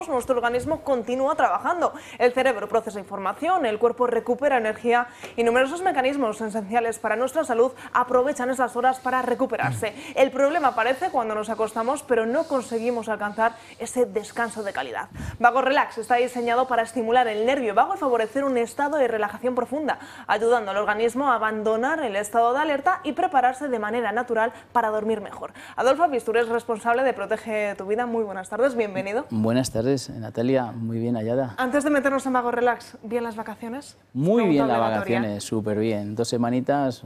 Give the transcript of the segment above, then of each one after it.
nuestro organismo continúa trabajando. El cerebro procesa información, el cuerpo recupera energía y numerosos mecanismos esenciales para nuestra salud aprovechan esas horas para recuperarse. El problema aparece cuando nos acostamos, pero no conseguimos alcanzar ese descanso de calidad. Vago Relax está diseñado para estimular el nervio vago y favorecer un estado de relajación profunda, ayudando al organismo a abandonar el estado de alerta y prepararse de manera natural para dormir mejor. Adolfo Bistur es responsable de Protege tu Vida. Muy buenas tardes, bienvenido. Buenas tardes. Natalia, muy bien hallada. Antes de meternos en Vago Relax, ¿bien las vacaciones? Muy bien las vacaciones, súper bien. 2 semanitas.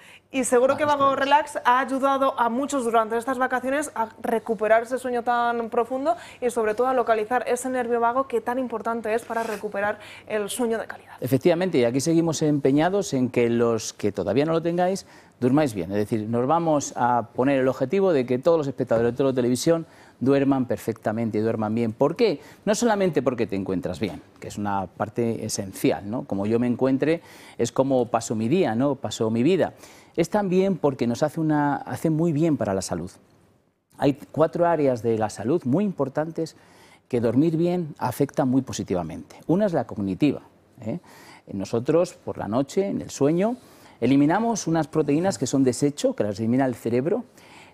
Y seguro que Vago Relax ha ayudado a muchos durante estas vacaciones a recuperar ese sueño tan profundo y sobre todo a localizar ese nervio vago que tan importante es para recuperar el sueño de calidad. Efectivamente, y aquí seguimos empeñados en que los que todavía no lo tengáis, durmáis bien. Es decir, nos vamos a poner el objetivo de que todos los espectadores de toda la televisión duerman perfectamente y duerman bien. ¿Por qué? No solamente porque te encuentras bien, que es una parte esencial, ¿no? Como yo me encuentre es como paso mi día, ¿no? Paso mi vida. Es también porque nos hace muy bien para la salud. Hay 4 áreas de la salud muy importantes que dormir bien afecta muy positivamente. Una es la cognitiva, ¿eh? Nosotros, por la noche, en el sueño, eliminamos unas proteínas que son desecho, que las elimina el cerebro,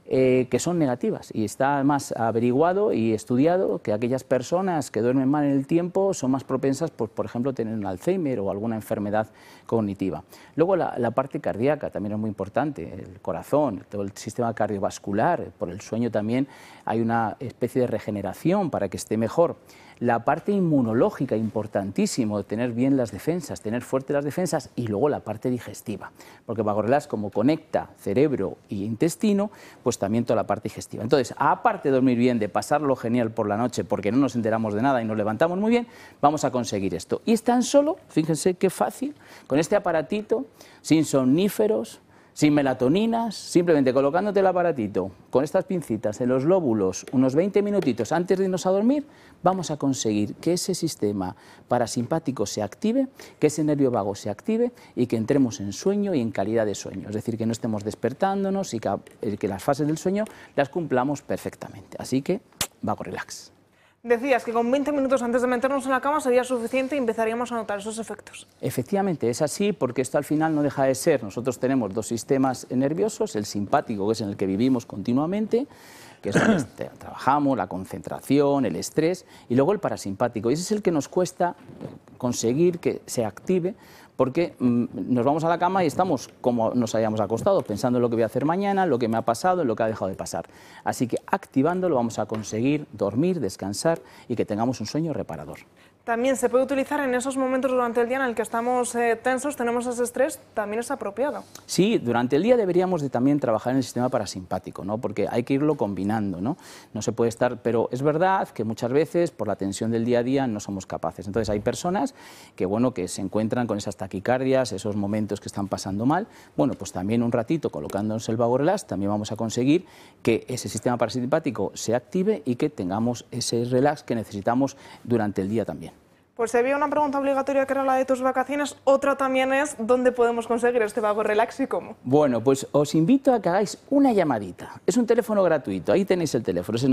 que son negativas, y está además averiguado y estudiado que aquellas personas que duermen mal en el tiempo son más propensas, por ejemplo, a tener un Alzheimer o alguna enfermedad cognitiva. Luego la parte cardíaca también es muy importante, el corazón, todo el sistema cardiovascular, por el sueño también hay una especie de regeneración para que esté mejor. La parte inmunológica, importantísimo, tener bien las defensas, tener fuertes las defensas, y luego la parte digestiva, porque Vago Relax, como conecta cerebro y intestino, pues también toda la parte digestiva. Entonces, aparte de dormir bien, de pasarlo genial por la noche, porque no nos enteramos de nada y nos levantamos muy bien, vamos a conseguir esto. Y es tan solo, fíjense qué fácil, con este aparatito, sin somníferos, sin melatoninas, simplemente colocándote el aparatito con estas pincitas en los lóbulos unos 20 minutitos antes de irnos a dormir, vamos a conseguir que ese sistema parasimpático se active, que ese nervio vago se active y que entremos en sueño y en calidad de sueño. Es decir, que no estemos despertándonos y que las fases del sueño las cumplamos perfectamente. Así que, Vago Relax. Decías que con 20 minutos antes de meternos en la cama sería suficiente y empezaríamos a notar esos efectos. Efectivamente, es así, porque esto al final no deja de ser. Nosotros tenemos 2 sistemas nerviosos, el simpático, que es en el que vivimos continuamente, que es donde trabajamos, la concentración, el estrés, y luego el parasimpático. Y ese es el que nos cuesta conseguir que se active, porque nos vamos a la cama y estamos como nos hayamos acostado, pensando en lo que voy a hacer mañana, lo que me ha pasado, en lo que ha dejado de pasar. Así que activándolo vamos a conseguir dormir, descansar y que tengamos un sueño reparador. También se puede utilizar en esos momentos durante el día en el que estamos tensos, tenemos ese estrés, también es apropiado. Sí, durante el día deberíamos de también trabajar en el sistema parasimpático, ¿no? Porque hay que irlo combinando, ¿no? No se puede estar, pero es verdad que muchas veces por la tensión del día a día no somos capaces. Entonces hay personas que, bueno, que se encuentran con esas taquicardias, esos momentos que están pasando mal. Bueno, pues también un ratito colocándonos el Vago Relax también vamos a conseguir que ese sistema parasimpático se active y que tengamos ese relax que necesitamos durante el día también. Pues si había una pregunta obligatoria que era la de tus vacaciones, otra también es ¿dónde podemos conseguir este Vago Relax y cómo? Bueno, pues os invito a que hagáis una llamadita. Es un teléfono gratuito, ahí tenéis el teléfono, es el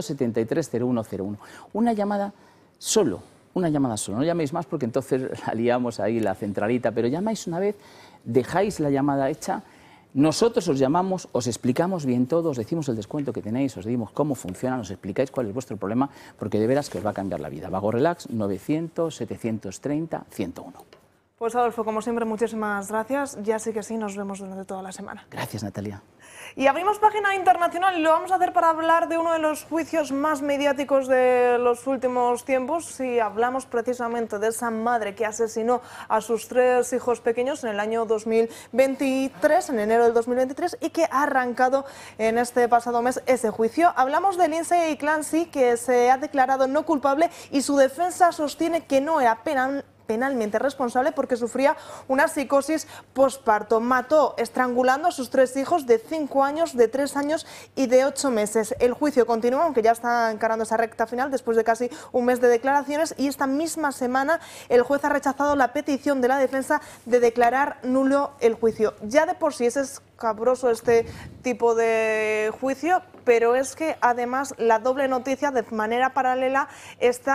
973-0101. Una llamada solo, no llaméis más porque entonces la liamos ahí la centralita, pero llamáis una vez, dejáis la llamada hecha. Nosotros os llamamos, os explicamos bien todo, os decimos el descuento que tenéis, os decimos cómo funciona, os explicáis cuál es vuestro problema, porque de veras que os va a cambiar la vida. Vago Relax 900-730-101. Pues Adolfo, como siempre, muchísimas gracias. Ya sí que sí, nos vemos durante toda la semana. Gracias, Natalia. Y abrimos página internacional y lo vamos a hacer para hablar de uno de los juicios más mediáticos de los últimos tiempos. Si hablamos precisamente de esa madre que asesinó a sus 3 hijos pequeños en el año 2023, en enero del 2023, y que ha arrancado en este pasado mes ese juicio. Hablamos de Lindsay Clancy, que se ha declarado no culpable y su defensa sostiene que no era penalmente responsable porque sufría una psicosis posparto. Mató estrangulando a sus 3 hijos de 5 años, de 3 años y de 8 meses. El juicio continúa, aunque ya está encarando esa recta final después de casi un mes de declaraciones, y esta misma semana el juez ha rechazado la petición de la defensa de declarar nulo el juicio. Ya de por sí es escabroso este tipo de juicio, pero es que además la doble noticia de manera paralela está